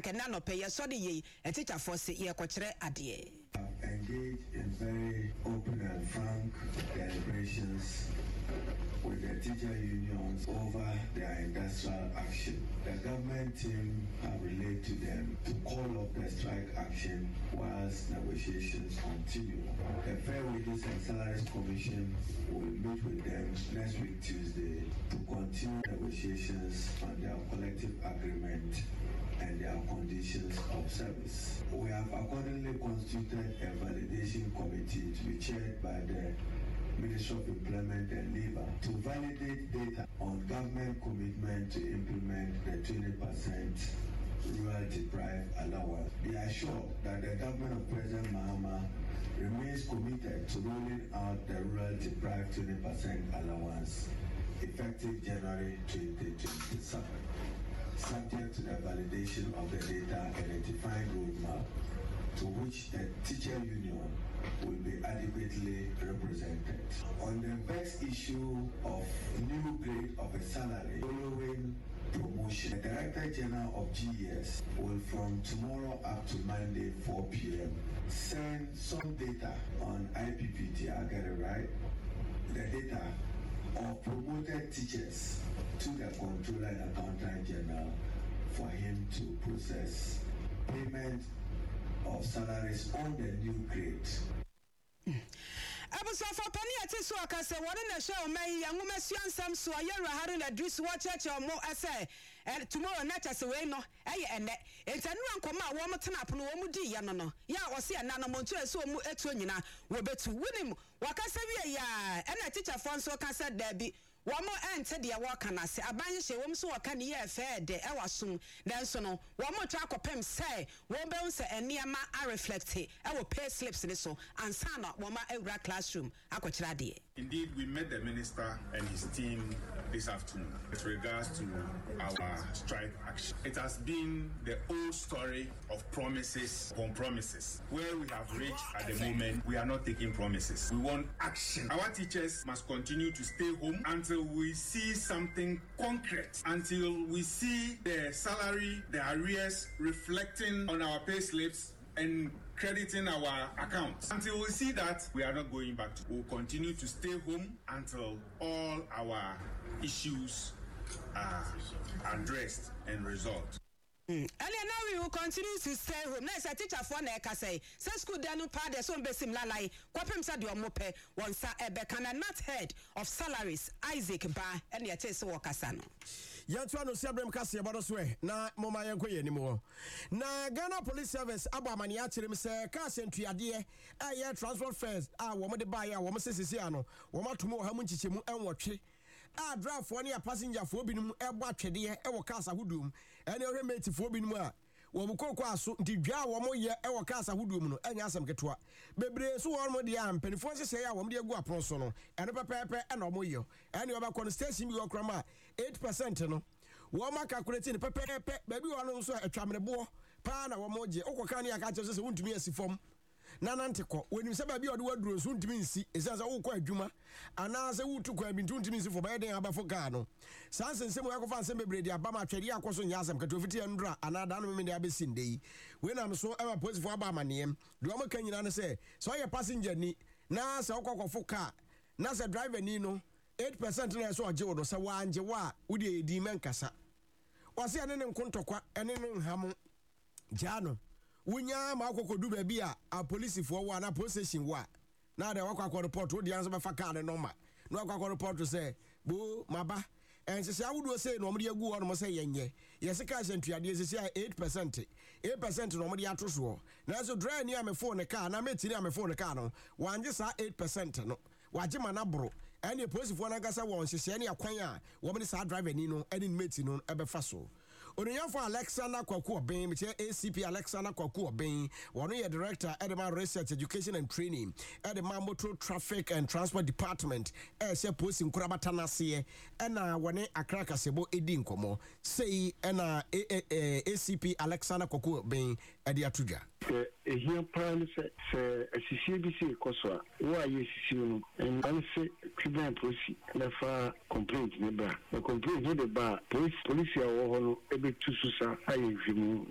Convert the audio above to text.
Kena no pay sodi ye a teacher for say ye kwachere adie. Engaged in very open and frank deliberations with the teacher unions over their industrial action. The government team have relayed to them to call off the strike action whilst negotiations continue. The Fair Wages and Salaries Commission will meet with them next week Tuesday to continue negotiations on their collective agreement and their conditions of service. We have accordingly constituted a validation committee to be chaired by the Ministry of Employment and Labor to validate data on government commitment to implement the 20% rural deprived allowance. Be assured that the government of President Mahama remains committed to rolling out the rural deprived 20% allowance effective January 2027, subject to the validation of the data and a defined roadmap to which the teacher union will be adequately represented. On the vexed issue of new grade of a salary following promotion, the Director General of GES will from tomorrow up to Monday 4 p.m. send some data on IPPT, I get it right? The data of promoted teachers to the Controller and Accountant General for him to process payment of salaries on the new grade. Abuso for penny atiso akase wone na show mai yanwuma suansam so ayera hare na dris wo church mo ase tomorrow na chase we no eye ene entanu ankoma wo mtena apono wo mudi ya no ya ose ya na mo ntu ese wo mu etu nyina wo betu wunim wakase wie ya ena teacher fonso kase dabi Wamo ente de waka na se abanye wom so waka ne ye fe de e wasom den so no womo twa akopem say wo be se eniema a reflect e wo pay slips ne so ansa na woma ewura classroom akochira de. Indeed, we met the minister and his team this afternoon with regards to our strike action. It has been the old story of promises upon promises. Where we have reached at the moment, we are not taking promises. We want action. Our teachers must continue to stay home until we see something concrete, until we see the salary, the arrears reflecting on our pay slips and crediting our accounts. Until we see that, we are not going back. We'll continue to stay home until all our issues are addressed and resolved. And now we will continue to stay home. Now, a teacher for Neka say, school danu pa de so besim lalai, kwapem sa de omope, wonsa ebekana not head of salaries, Isaac Ba, and ya tese wakasano. Yantua no siabrem kasi about swe na moma yanko ye anymore. Na Ghana Police Service aba mani akyerem se ka sentuade aye transport fares wo mo de ba ya wo mo sesese ano wo matomo wo ha mu nchichemu enwotwe a draft for ne passenger for binum ebo atwede e wo kasa hudum ene remate for binum a wo mukoko aso ndidwa wo mo ye e wo kasa hudum no enya asem ketwa bebre so wo mo de am penifo sese ya wo mo de egu apron so no ene pepepe ene wo mo ye ene wo ba constitution bi okrama 8% no wo ma calculate ne pepepe baby wo no so atwamrebo pa na wo mo je okoka ne aka che sese wuntumi asifom na nanteko wenim se ba bi ode waduro so ntimi nsi esansa wo kwa adwuma ana se wutu kwa bi ntimi nsi fo ba den abafo ga no sansensem wo akofa nsem bebre de abama atwede akoso nyasem katofiti ndura ana da no me de abesi ndei we na so ema police fo aba amanem de o maka nyina ne se so ye passenger ni na se okokofo car na se driver ni no 8% na so oje wo do se wanje wa wo de edi menkasa o se ene ne nkontokwa ene ne nham jano Wunya ma akokodu baby a police for one na police station wa na de wakwa report wo de answer be fa car ne number no wakwa report to say bo maba en se awudo say no mde agu ono mo say yenye yes ka sentuade se 8% no mde atoso na so dry ni am phone car na metini am phone car no wanje sa 8% no waje manabro ene police for na gasa won hye ne akwan a wo me sa driver ni no ene meti no ebefa so Onyanfo Alexander Kwaku Oben me ACP Alexander Kwaku Oben one ye director Edema Research Education and Training Edema Motor Traffic and Transport Department se post nkurabata na se na wone Accra Kasebo edi nkomo sei na ACP Alexander Kwaku Oben edi atudwa here plan se CCBC koso wa yesisi no en se criminal policy na fa complaint ne ba the complaint ne ba police ya wo no ebe tususa ayi fimu